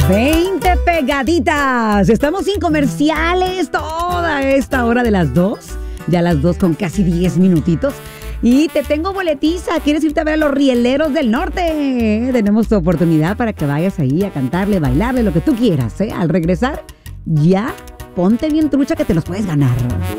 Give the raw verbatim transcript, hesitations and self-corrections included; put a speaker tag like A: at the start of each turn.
A: veinte pegaditas. Estamos sin comerciales toda esta hora de las dos. Ya las dos con casi diez minutitos. Y te tengo boletiza. ¿Quieres irte a ver a los Rieleros del Norte? Tenemos tu oportunidad para que vayas ahí a cantarle, bailarle, lo que tú quieras, ¿eh? Al regresar, ya ponte bien trucha que te los puedes ganar.